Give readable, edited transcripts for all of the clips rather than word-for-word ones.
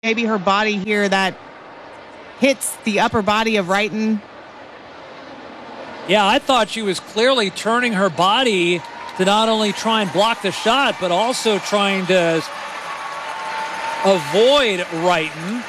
maybe her body here that hits the upper body of Wrighton. Yeah, I thought she was clearly turning her body to not only try and block the shot, but also trying to avoid Wrighton.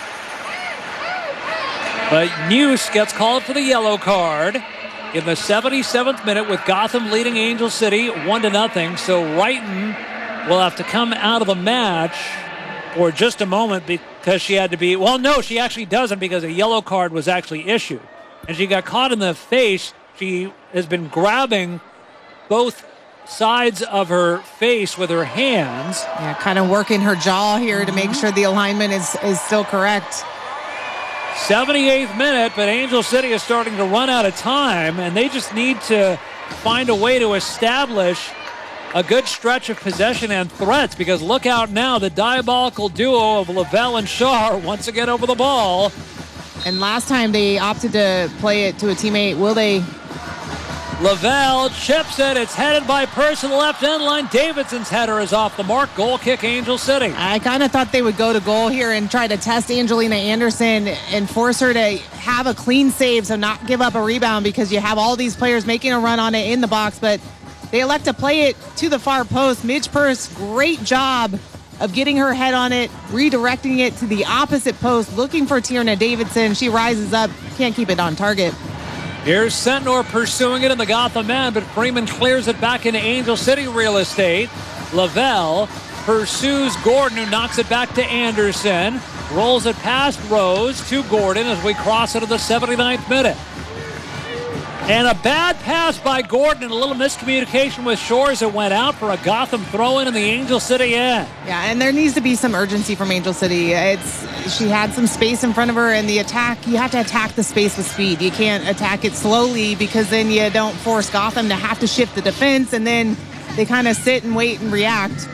But Neuse gets called for the yellow card in the 77th minute with Gotham leading Angel City 1-0. So Wrighton will have to come out of the match for just a moment because she had to be... Well, no, she actually doesn't because a yellow card was actually issued. And she got caught in the face. She has been grabbing both sides of her face with her hands. Yeah, kind of working her jaw here to make sure the alignment is still correct. 78th minute, but Angel City is starting to run out of time, and they just need to find a way to establish a good stretch of possession and threats, because look out now, the diabolical duo of Lavelle and Shaw once again over the ball. And last time they opted to play it to a teammate. Will they? Lavelle chips it. It's headed by Purse to the left end line. Davidson's header is off the mark. Goal kick, Angel City. I kind of thought they would go to goal here and try to test Angelina Anderson and force her to have a clean save, so not give up a rebound, because you have all these players making a run on it in the box, but they elect to play it to the far post. Midge Purse, great job of getting her head on it, redirecting it to the opposite post, looking for Tierna Davidson. She rises up, can't keep it on target. Here's Sentnor pursuing it in the Gotham end, but Freeman clears it back into Angel City real estate. Lavelle pursues Gordon, who knocks it back to Anderson. Rolls it past Rose to Gordon as we cross into the 79th minute. And a bad pass by Gordon and a little miscommunication with Shores that went out for a Gotham throw-in in the Angel City end. Yeah, and there needs to be some urgency from Angel City. She had some space in front of her, and the attack, you have to attack the space with speed. You can't attack it slowly, because then you don't force Gotham to have to shift the defense, and then they kind of sit and wait and react.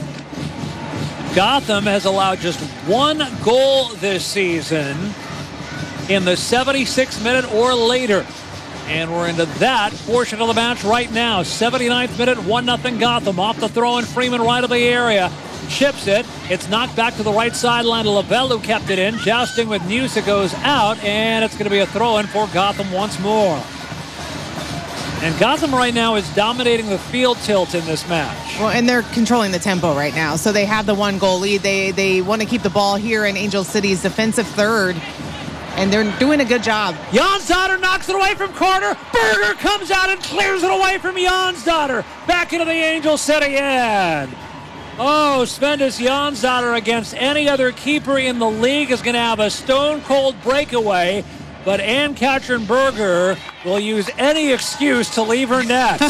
Gotham has allowed just one goal this season in the 76th minute or later. And we're into that portion of the match right now. 79th minute, 1-0 Gotham. Off the throw, and Freeman right of the area. Chips it. It's knocked back to the right sideline to Lavelle, who kept it in. Jousting with Neuse, it goes out, and it's going to be a throw-in for Gotham once more. And Gotham right now is dominating the field tilt in this match. Well, and they're controlling the tempo right now. So they have the 1-goal lead. They want to keep the ball here in Angel City's defensive third. And they're doing a good job. Jonsdottir knocks it away from Carter. Berger comes out and clears it away from Jonsdottir. Back into the Angel City end. Oh, Svendis Jonsdottir against any other keeper in the league is going to have a stone-cold breakaway. But Ann-Katrin Berger will use any excuse to leave her net.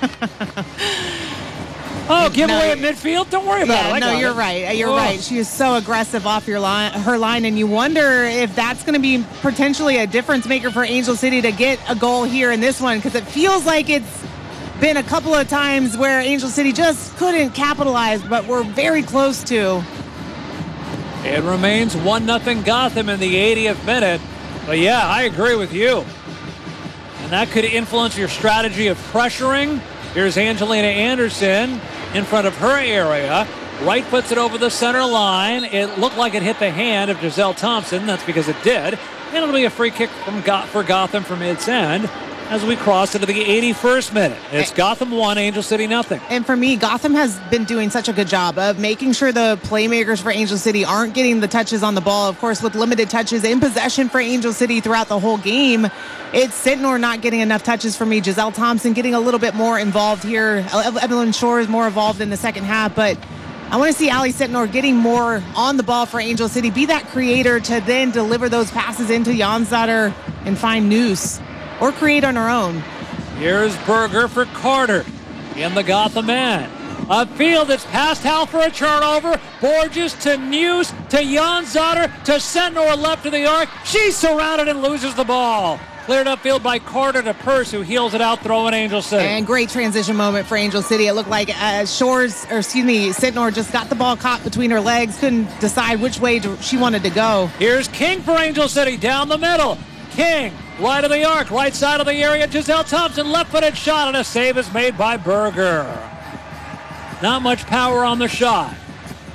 Oh, giveaway at midfield? Don't worry about it. No, you're right. You're right. She is so aggressive off her line, and you wonder if that's going to be potentially a difference maker for Angel City to get a goal here in this one, because it feels like it's been a couple of times where Angel City just couldn't capitalize, but we're very close to. It remains 1-0 Gotham in the 80th minute. But yeah, I agree with you. And that could influence your strategy of pressuring. Here's Angelina Anderson in front of her area. Wright puts it over the center line. It looked like it hit the hand of Giselle Thompson. That's because it did. And it'll be a free kick for Gotham from its end as we cross into the 81st minute. It's Gotham 1, Angel City 0. And for me, Gotham has been doing such a good job of making sure the playmakers for Angel City aren't getting the touches on the ball. Of course, with limited touches in possession for Angel City throughout the whole game, it's Sentnor not getting enough touches for me. Giselle Thompson getting a little bit more involved here. Evelyn Shore is more involved in the second half, but I want to see Ali Sentnor getting more on the ball for Angel City, be that creator to then deliver those passes into Jonsdottir and find Neuse, or create on her own. Here's Berger for Carter in the Gotham end. A field that's past Hal for a turnover. Borges to Neuse to Jonsdottir to Sentnor left of the arc. She's surrounded and loses the ball. Cleared upfield by Carter to Purse, who heels it out, throwing Angel City. And great transition moment for Angel City. It looked like Sentnor just got the ball caught between her legs, couldn't decide which way she wanted to go. Here's King for Angel City down the middle. King, right of the arc, right side of the area. Giselle Thompson, left-footed shot, and a save is made by Berger. Not much power on the shot.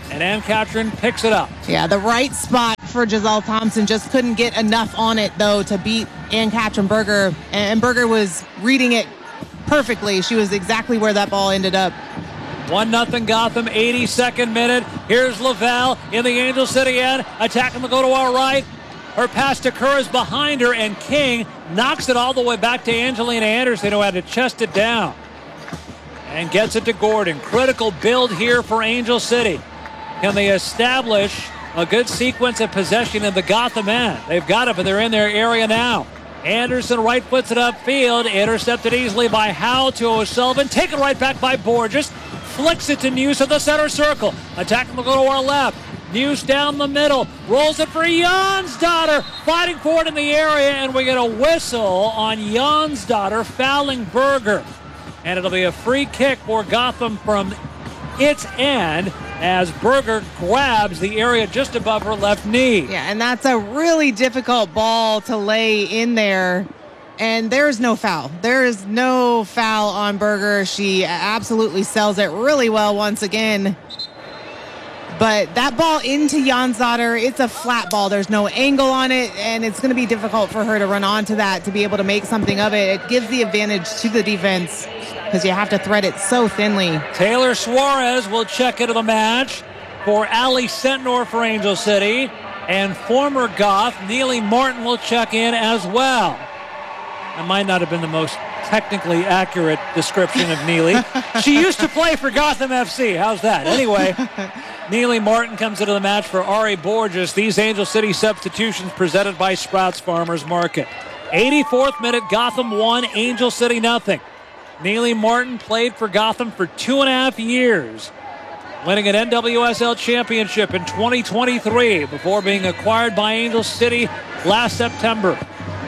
And Ann Catron picks it up. Yeah, the right spot for Giselle Thompson. Just couldn't get enough on it, though, to beat Ann Catron Berger. And Berger was reading it perfectly. She was exactly where that ball ended up. 1-0 Gotham, 82nd minute. Here's Lavelle in the Angel City end. Attacking the go to our right. Her pass to Kerr is behind her, and King knocks it all the way back to Angelina Anderson, who had to chest it down. And gets it to Gordon. Critical build here for Angel City. Can they establish a good sequence of possession in the Gotham end? They've got it, but they're in their area now. Anderson right foots it upfield. Intercepted easily by Howe to O'Sullivan. Taken right back by Borges. Flicks it to Neuse at the center circle. Attacking the go to our left. Neuse down the middle. Rolls it for Jonsdottir. Fighting for it in the area, and we get a whistle on Jonsdottir fouling Berger. And it'll be a free kick for Gotham from its end as Berger grabs the area just above her left knee. Yeah, and that's a really difficult ball to lay in there. And there's no foul. There is no foul on Berger. She absolutely sells it really well once again. But that ball into Jonsdottir, it's a flat ball. There's no angle on it, and it's going to be difficult for her to run onto that to be able to make something of it. It gives the advantage to the defense because you have to thread it so thinly. Taylor Suarez will check into the match for Ali Sentnor for Angel City, and former Goth Neely Martin will check in as well. That might not have been the most technically accurate description of Neely. She used to play for Gotham FC. How's that? Anyway, Neely Martin comes into the match for Ari Borges. These Angel City substitutions presented by Sprouts Farmers Market. 84th minute, Gotham 1, Angel City nothing. Neely Martin played for Gotham for 2.5 years, winning an NWSL championship in 2023 before being acquired by Angel City last September.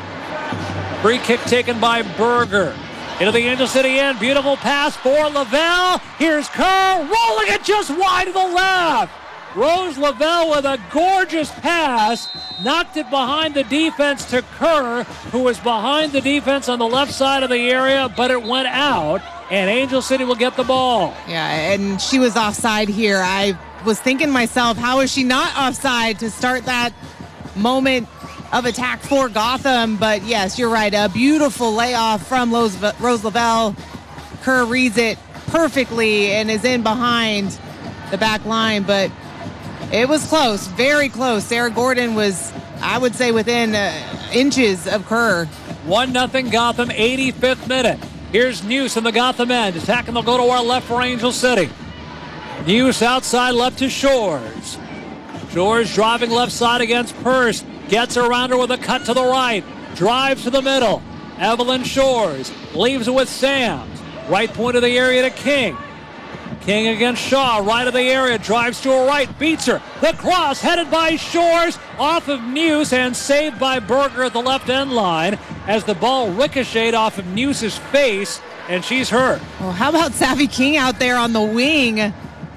Free kick taken by Berger. Into the Angel City end. Beautiful pass for Lavelle. Here's Kerr rolling it just wide to the left. Rose Lavelle with a gorgeous pass. Knocked it behind the defense to Kerr, who was behind the defense on the left side of the area, but it went out, and Angel City will get the ball. Yeah, and she was offside here. I was thinking myself, how is she not offside to start that moment of attack for Gotham? But yes, you're right. A beautiful layoff from Rose Lavelle. Kerr reads it perfectly and is in behind the back line, but it was close, very close. Sarah Gordon was, I would say, within inches of Kerr. 1-0 Gotham, 85th minute. Here's Neuse in the Gotham end. Attacking the go to our left for Angel City. Neuse outside left to Shores. Shores driving left side against Purse. Gets around her with a cut to the right. Drives to the middle. Evelyn Shores leaves it with Sams. Right point of the area to King. King against Shaw. Right of the area. Drives to her right. Beats her. The cross headed by Shores. Off of Neuse and saved by Berger at the left end line as the ball ricocheted off of Neuse's face, and she's hurt. Well, how about Savvy King out there on the wing,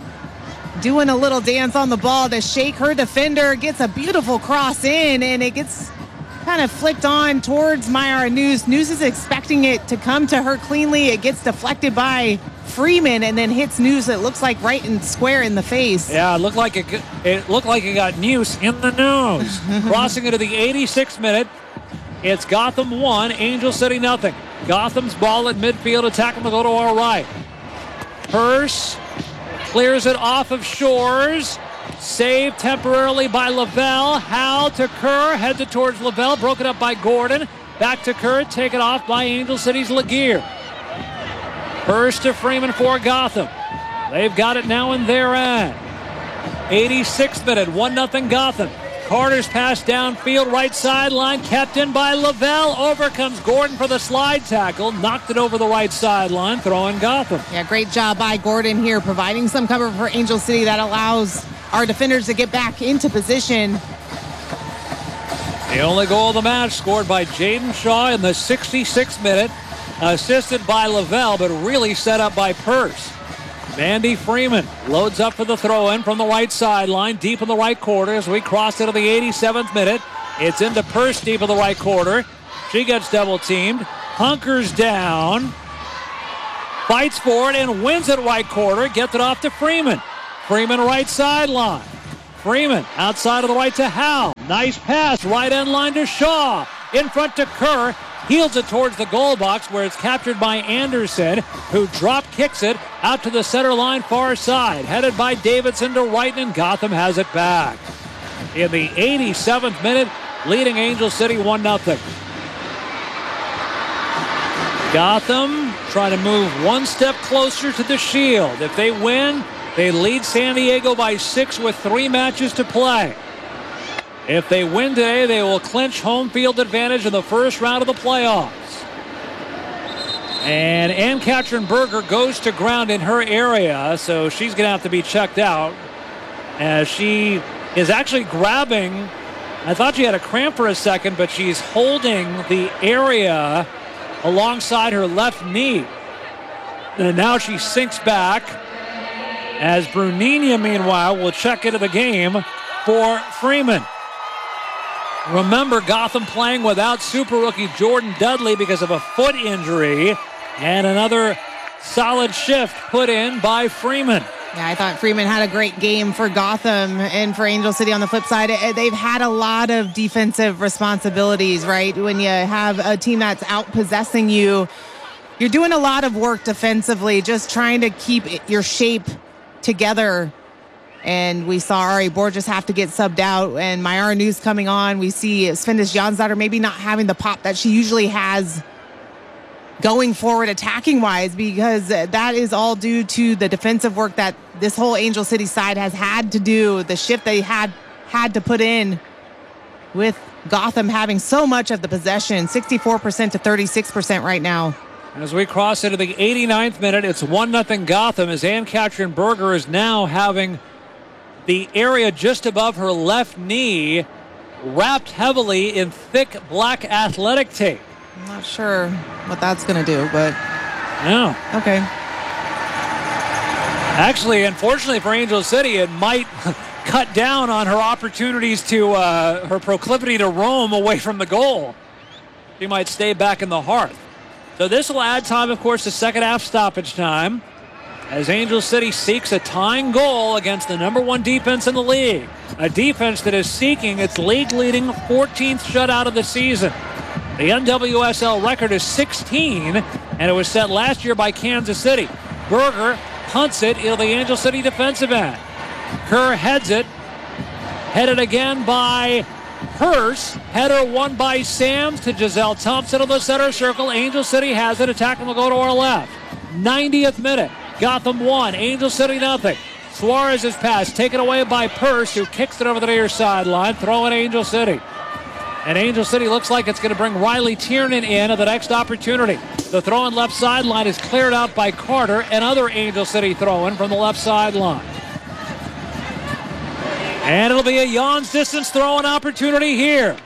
doing a little dance on the ball to shake her defender, gets a beautiful cross in, and it gets kind of flicked on towards Mayara Neuse. Neuse is expecting it to come to her cleanly. It gets deflected by Freeman and then hits Neuse, it looks like, right and square in the face. Yeah, it looked like it got Neuse in the nose. Crossing into the 86th minute. It's Gotham 1, Angel City nothing. Gotham's ball at midfield, attacking the go to our right. Purse clears it off of Shores. Saved temporarily by Lavelle. Howe to Kerr. Heads it towards Lavelle. Broken up by Gordon. Back to Kerr. Taken off by Angel City's Laguerre. Purse to Freeman for Gotham. They've got it now in their end. 86th minute. 1-0 Gotham. Carter's pass downfield. Right sideline. Kept in by Lavelle. Over comes Gordon for the slide tackle. Knocked it over the right sideline. Throwing Gotham. Yeah, great job by Gordon here, providing some cover for Angel City that allows our defenders to get back into position. The only goal of the match scored by Jaden Shaw in the 66th minute. Assisted by Lavelle, but really set up by Purse. Mandy Freeman loads up for the throw-in from the right sideline, deep in the right quarter as we cross into the 87th minute. It's into Purse deep in the right quarter. She gets double-teamed, hunkers down, fights for it, and wins it right quarter, gets it off to Freeman. Freeman right sideline. Freeman outside of the right to Howe. Nice pass, right end line to Shaw. In front to Kerr. Heels it towards the goal box where it's captured by Anderson, who drop kicks it out to the center line far side. Headed by Davidson to Wright, and Gotham has it back. In the 87th minute, leading Angel City 1-0. Gotham trying to move one step closer to the Shield. If they win, they lead San Diego by 6 with 3 matches to play. If they win today, they will clinch home field advantage in the first round of the playoffs. And Ann-Katrin Berger goes to ground in her area, so she's going to have to be checked out as she is actually grabbing. I thought she had a cramp for a second, but she's holding the area alongside her left knee. And now she sinks back as Bruninia, meanwhile, will check into the game for Freeman. Remember, Gotham playing without super rookie Jordan Dudley because of a foot injury, and another solid shift put in by Freeman. Yeah, I thought Freeman had a great game for Gotham, and for Angel City on the flip side, they've had a lot of defensive responsibilities, right? When you have a team that's out-possessing you, you're doing a lot of work defensively, just trying to keep your shape together. And we saw Ari Borges have to get subbed out, and Mayara News coming on. We see Svendis Jansdottir maybe not having the pop that she usually has going forward attacking-wise, because that is all due to the defensive work that this whole Angel City side has had to do, the shift they had to put in with Gotham having so much of the possession, 64% to 36% right now. As we cross into the 89th minute, it's 1-0 Gotham as Ann-Katrin Berger is now having the area just above her left knee wrapped heavily in thick black athletic tape. I'm not sure what that's going to do, but yeah. Okay. Actually, unfortunately for Angel City, it might cut down on her opportunities to her proclivity to roam away from the goal. She might stay back in the hearth. So this will add time, of course, to second half stoppage time, as Angel City seeks a tying goal against the number 1 defense in the league. A defense that is seeking its league-leading 14th shutout of the season. The NWSL record is 16, and it was set last year by Kansas City. Berger punts it into the Angel City defensive end. Kerr heads it. Headed again by Hurst. Header won by Sams to Giselle Thompson on the center circle. Angel City has it. Attack will go to our left. 90th minute. Gotham 1, Angel City 0. Suarez's pass taken away by Purse, who kicks it over the near sideline. Throw in Angel City. And Angel City looks like it's going to bring Riley Tiernan in at the next opportunity. The throw-in left sideline is cleared out by Carter. Another Angel City throw-in from the left sideline. And it'll be a Jan's distance throw-in opportunity here.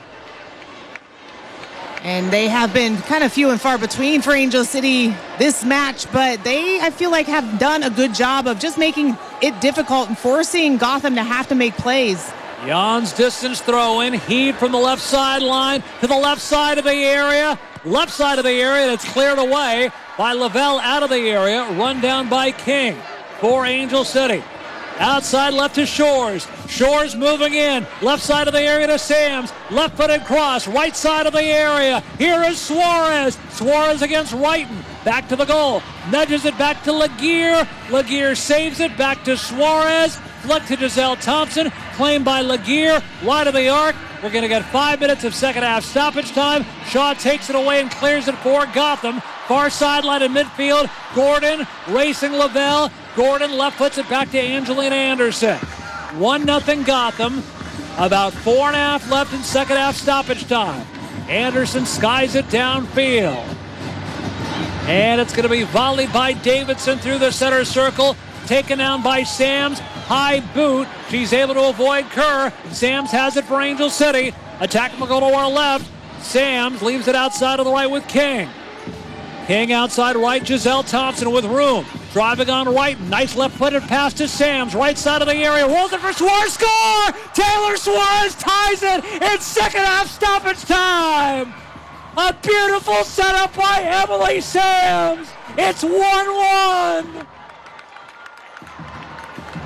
And they have been kind of few and far between for Angel City this match, but they, I feel like, have done a good job of just making it difficult and forcing Gotham to have to make plays. Jan's distance throw-in, heave from the left sideline to the left side of the area. Left side of the area, that's cleared away by Lavelle out of the area. Run down by King for Angel City. Outside left to Shores. Shores moving in. Left side of the area to Sams. Left-footed cross. Right side of the area. Here is Suarez. Suarez against Wrighton. Back to the goal. Nudges it back to Laguerre. Laguerre saves it. Back to Suarez. Flick to Giselle Thompson. Claimed by Laguerre. Wide of the arc. We're going to get 5 minutes of second half stoppage time. Shaw takes it away and clears it for Gotham. Far sideline in midfield. Gordon racing Lavelle. Gordon left puts it back to Angelina Anderson. 1-0 Gotham. About 4.5 left in second half stoppage time. Anderson skies it downfield. And it's going to be volleyed by Davidson through the center circle. Taken down by Sams. High boot. She's able to avoid Kerr. Sams has it for Angel City. Attack will go to our left. Sams leaves it outside of the right with King. King outside right. Giselle Thompson with room. Driving on right. Nice left-footed pass to Sams. Right side of the area. Rolls it for Suarez. Score! Taylor Suarez ties it in second half stoppage time. A beautiful setup by Emily Sams. It's 1-1.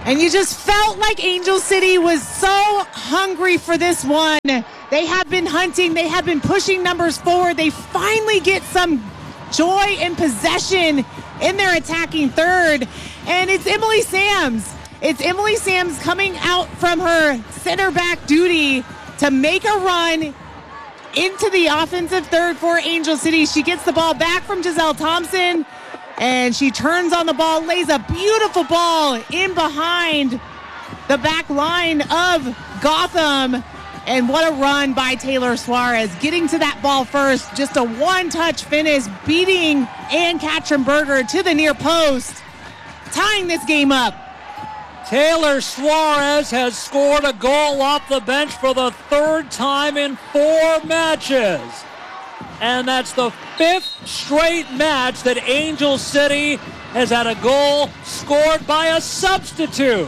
And you just felt like Angel City was so hungry for this one. They have been hunting. They have been pushing numbers forward. They finally get some joy and possession in their attacking third. And it's Emily Sams. It's Emily Sams coming out from her center back duty to make a run into the offensive third for Angel City. She gets the ball back from Giselle Thompson, and she turns on the ball, lays a beautiful ball in behind the back line of Gotham. And what a run by Taylor Suarez, getting to that ball first. Just a one-touch finish, beating Ann Katrenberger to the near post, tying this game up. Taylor Suarez has scored a goal off the bench for the third time in 4 matches. And that's the 5th straight match that Angel City has had a goal scored by a substitute.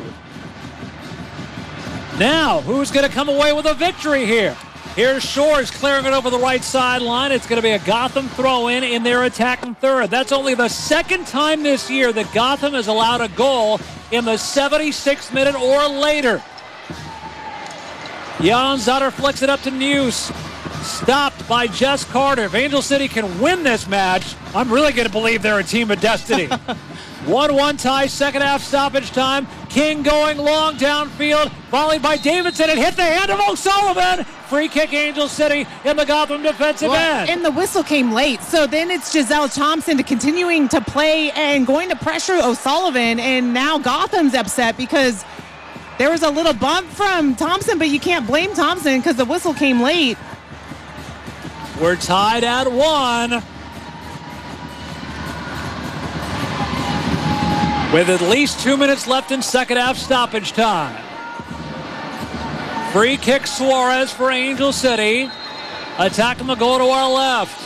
Now, who's going to come away with a victory here? Here's Shores clearing it over the right sideline. It's going to be a Gotham throw-in in their attacking third. That's only the second time this year that Gotham has allowed a goal in the 76th minute or later. Jan Zotter flicks it up to News. Stopped by Jess Carter. If Angel City can win this match, I'm really going to believe they're a team of destiny. 1-1 tie, second half stoppage time. King going long downfield, volleyed by Davidson. It hit the hand of O'Sullivan. Free kick Angel City in the Gotham defensive end. And the whistle came late, so then it's Giselle Thompson continuing to play and going to pressure O'Sullivan, and now Gotham's upset because there was a little bump from Thompson, but you can't blame Thompson because the whistle came late. We're tied at 1. With at least 2 minutes left in second half stoppage time. Free kick Suarez for Angel City. Attacking the goal to our left.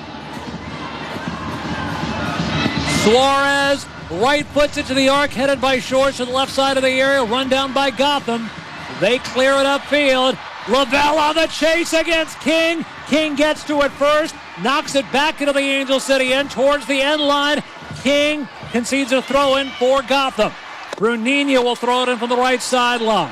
Suarez right puts it to the arc, headed by Shores to the left side of the area. Run down by Gotham. They clear it upfield. Lavelle on the chase against King. King gets to it first. Knocks it back into the Angel City end towards the end line. King concedes a throw-in for Gotham. Brunina will throw it in from the right sideline.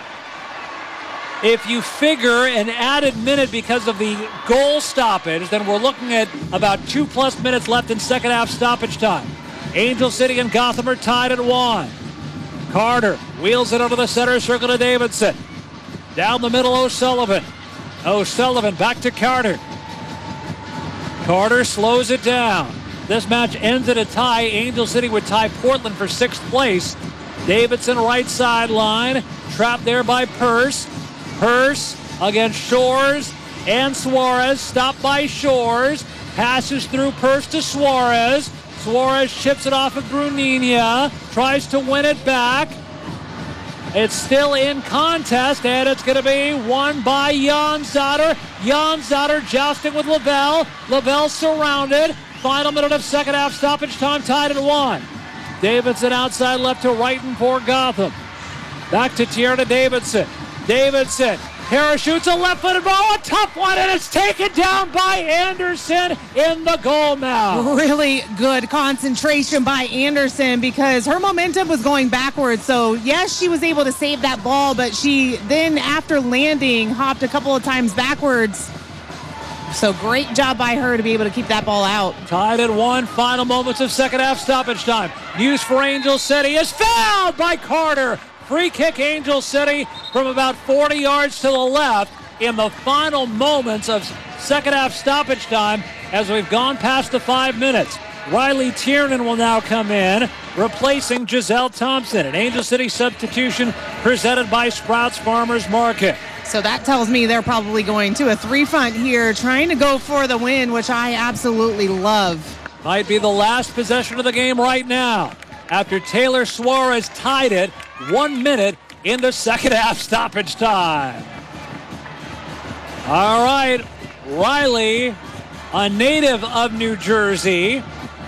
If you figure an added minute because of the goal stoppage, then we're looking at about 2+ minutes left in second half stoppage time. Angel City and Gotham are tied at 1. Carter wheels it over the center circle to Davidson. Down the middle, O'Sullivan. O'Sullivan back to Carter. Carter slows it down. This match ends at a tie. Angel City would tie Portland for 6th place. Davidson right sideline. Trapped there by Purse. Purse against Shores and Suarez. Stopped by Shores. Passes through Purse to Suarez. Suarez chips it off of Brunina. Tries to win it back. It's still in contest, and it's going to be won by Jan Zotter. Jan Zotter jousting with Lavelle. Lavelle surrounded. Final minute of second half stoppage time, tied at 1. Davidson outside left to Wrighton for Gotham. Back to Tierna Davidson. Davidson parachutes a left-footed ball, a tough one, and it's taken down by Anderson in the goal mouth. Really good concentration by Anderson because her momentum was going backwards. So, yes, she was able to save that ball, but she then, after landing, hopped a couple of times backwards. So great job by her to be able to keep that ball out. Tied at 1, final moments of second half stoppage time. News for Angel City is fouled by Carter. Free kick Angel City from about 40 yards to the left in the final moments of second half stoppage time as we've gone past the 5 minutes. Riley Tiernan will now come in, replacing Giselle Thompson. An Angel City substitution presented by Sprouts Farmers Market. So that tells me they're probably going to a 3-front here, trying to go for the win, which I absolutely love. Might be the last possession of the game right now, after Taylor Suarez tied it 1 minute into second half stoppage time. All right, Riley, a native of New Jersey,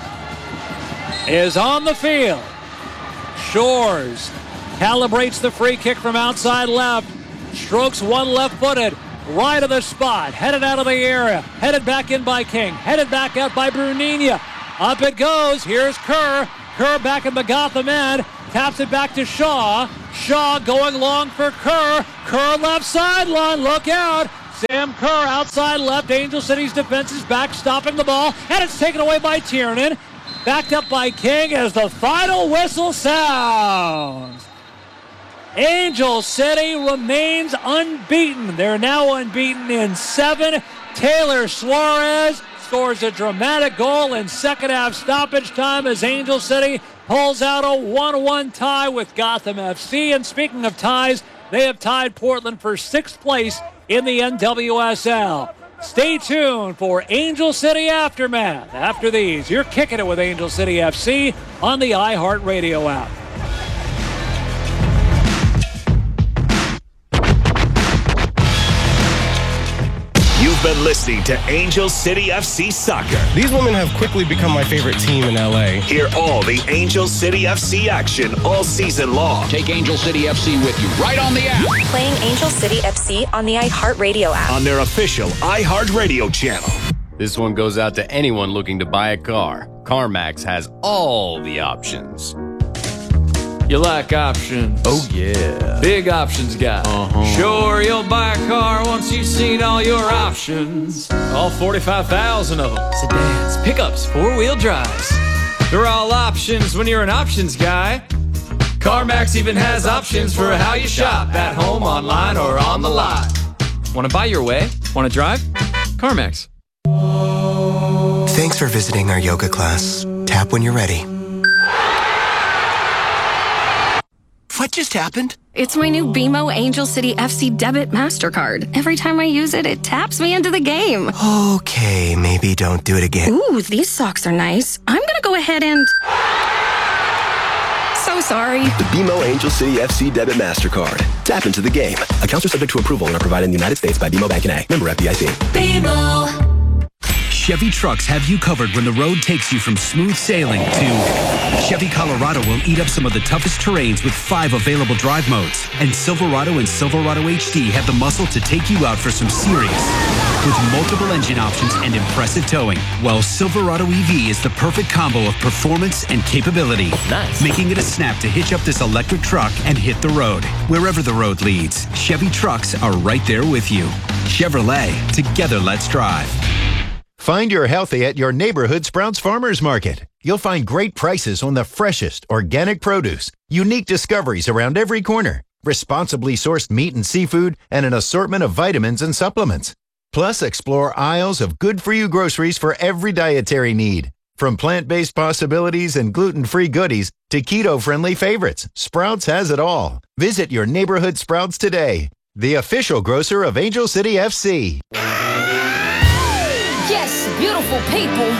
is on the field. Shores calibrates the free kick from outside left. Strokes one left-footed, right of the spot, headed out of the area, headed back in by King, headed back out by Brunina. Up it goes, here's Kerr. Kerr back in the Gotham end, taps it back to Shaw. Shaw going long for Kerr. Kerr left sideline. Look out. Sam Kerr outside left. Angel City's defense is back, stopping the ball, and it's taken away by Tiernan. Backed up by King as the final whistle sounds. Angel City remains unbeaten. They're now unbeaten in 7. Taylor Suarez scores a dramatic goal in second half stoppage time as Angel City pulls out a 1-1 tie with Gotham FC. And speaking of ties, they have tied Portland for 6th place in the NWSL. Stay tuned for Angel City Aftermath. After these, you're kicking it with Angel City FC on the iHeartRadio app. You've been listening to Angel City FC Soccer. These women have quickly become my favorite team in LA. Hear all the Angel City FC action all season long. Take Angel City FC with you right on the app. Playing Angel City FC on the iHeartRadio app. On their official iHeartRadio channel. This one goes out to anyone looking to buy a car. CarMax has all the options. You like options? Oh, yeah. Big options guy. Sure, you'll buy a car once you've seen all your options. All 45,000 of them. Sedans, pickups, four-wheel drives. They're all options when you're an options guy. CarMax even has options for how you shop. At home, online, or on the lot. Want to buy your way? Want to drive? CarMax. Thanks for visiting our yoga class. Tap when you're ready. What just happened? It's my new BMO Angel City FC Debit MasterCard. Every time I use it, it taps me into the game. Okay, maybe don't do it again. Ooh, these socks are nice. I'm gonna go ahead and... So sorry. The BMO Angel City FC Debit MasterCard. Tap into the game. Accounts are subject to approval and are provided in the United States by BMO Bank N.A. Member FDIC. BMO. Chevy trucks have you covered when the road takes you from smooth sailing to Chevy Colorado will eat up some of the toughest terrains with 5 available drive modes. And Silverado and Silverado HD have the muscle to take you out for some serious with multiple engine options and impressive towing. While Silverado EV is the perfect combo of performance and capability. Nice. Making it a snap to hitch up this electric truck and hit the road. Wherever the road leads, Chevy trucks are right there with you. Chevrolet, together let's drive. Find your healthy at your neighborhood Sprouts Farmers Market. You'll find great prices on the freshest organic produce, unique discoveries around every corner, responsibly sourced meat and seafood, and an assortment of vitamins and supplements. Plus, explore aisles of good-for-you groceries for every dietary need. From plant-based possibilities and gluten-free goodies to keto-friendly favorites, Sprouts has it all. Visit your neighborhood Sprouts today, the official grocer of Angel City FC. Yes, beautiful people.